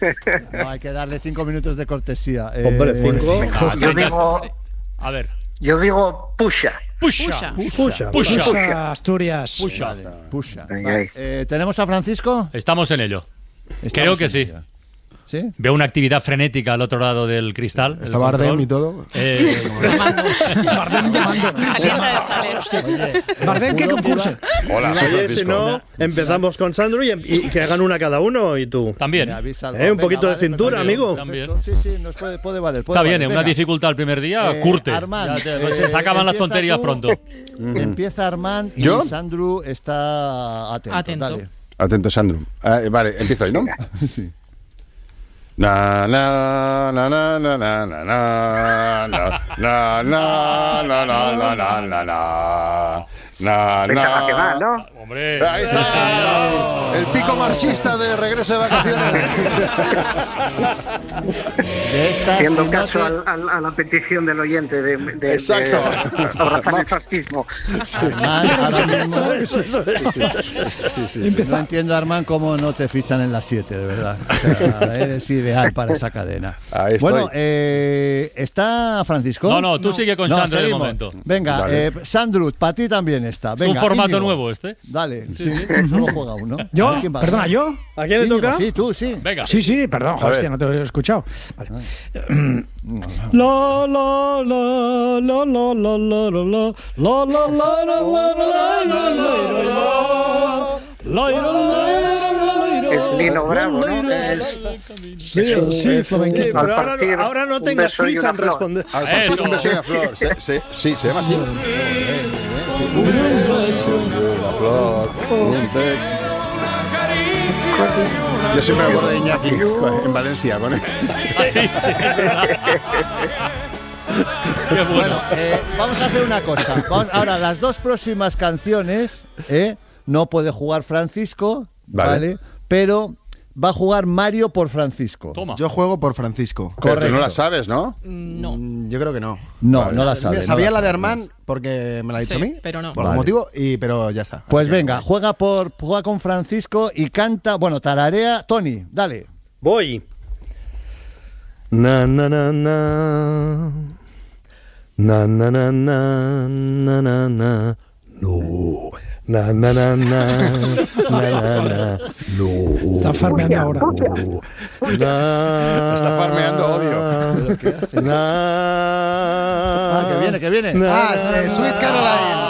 No, hay que darle 5 minutos de cortesía. Hombre, 5. Yo digo... A ver. Yo digo Pusha. Pusha. Asturias. Pusha. Ay. ¿Tenemos a Francisco? Estamos en ello. Creo que sí. ¿Sí? Veo una actividad frenética al otro lado del cristal. Está Bardem y todo. Bardem llamando. Bardem, ¿qué concurso? Hola, si no, empezamos con Sandro y que hagan una cada uno y tú. También. Un poquito de cintura, amigo. También. Sí, nos puede valer. Está bien, una dificultad el primer día, curte. Armand, Se acaban las tonterías pronto. Empieza Armand y ¿Yo? Sandro está atento. Dale. Atento, Sandro. Vale, empiezo hoy, ¿no? Sí. Na na na na na na na na na na na na na na na na. Venga, que va, ¿no? Hombre. Ahí está. El pico marxista de regreso de vacaciones. Haciendo caso a la petición del oyente de abrazar el fascismo. Ahora mismo, Sí. no entiendo, Armand, cómo no te fichan en las 7, de verdad. O sea, eres ideal para esa cadena. Ahí estoy. Bueno, ¿está Francisco? No, tú sigue con Sandro de seguimos. momento. Venga, Dale. Sandro, para ti también está. Venga, Es un formato Íñigo, nuevo este. Dale, sí, solo juega uno. ¿Yo? ¿A quién va? Perdona, ¿yo? ¿A quién le Íñigo, toca? Sí, tú, sí. Venga. Sí, perdón, A hostia, ver. no te he escuchado. Vale. La la la la la la la la la la la la la. Es Lino Bravo, ¿no? Es Sí, flamenquito. Pero partir ahora no un tengas beso y prisa una en flor. responder. Al partir Eso. un beso y una flor. Sí, se llama así. Una flor, un té. Yo siempre me acuerdo de Iñaki en Valencia. Con él. Sí. Qué bueno. Bueno, vamos a hacer una cosa. Ahora, las dos próximas canciones no puede jugar Francisco, ¿vale? Pero va a jugar Mario por Francisco. Toma. Yo juego por Francisco. Pero tú Correcto. no la sabes, ¿no? No. Yo creo que no. No la sabe. Mira, sabía la de Armand porque me la ha dicho Sí, a mí. pero no. Por algún motivo, pero ya está. Pues Así que- venga, juega con Francisco y canta, tararea. Tony, dale. Voy. Na na na na. Na na na na na na na. No. Na na na na. Na na na. No. Está farmeando ahora. Está farmeando odio. Que viene. Sweet Caroline.